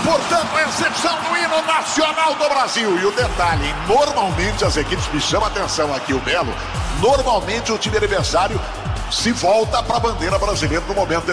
portanto, a execução do hino nacional do Brasil. E o detalhe, normalmente as equipes, me chama a atenção aqui o Belo, normalmente o time adversário se volta para a bandeira brasileira no momento